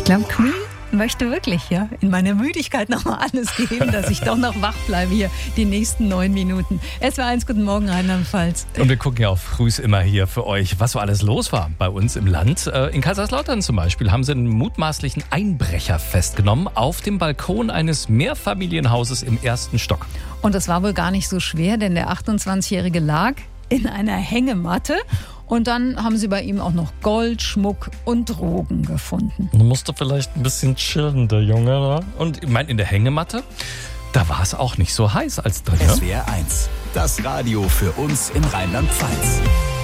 glaube, Queen möchte wirklich in meiner Müdigkeit nochmal alles geben, dass ich doch noch wach bleibe hier die nächsten 9 Minuten. SWR1, guten Morgen, Rheinland-Pfalz. Und wir gucken ja auch frühs immer hier für euch, was so alles los war bei uns im Land. In Kaiserslautern zum Beispiel haben sie einen mutmaßlichen Einbrecher festgenommen auf dem Balkon eines Mehrfamilienhauses im 1. Stock. Und das war wohl gar nicht so schwer, denn der 28-Jährige lag in einer Hängematte. Und dann haben sie bei ihm auch noch Gold, Schmuck und Drogen gefunden. Du musst doch vielleicht ein bisschen chillen, der Junge, oder? Und ich meine, in der Hängematte, da war es auch nicht so heiß als drin. SWR1, das Radio für uns in Rheinland-Pfalz.